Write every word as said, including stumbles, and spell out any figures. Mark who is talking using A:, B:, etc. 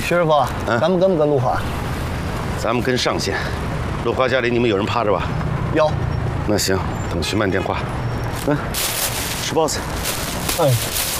A: 徐师傅，嗯、咱们跟不跟陆华？
B: 咱们跟上线。陆华家里你们有人趴着吧？
A: 有。
B: 那行，等徐曼电话。嗯，吃包子。
A: 嗯。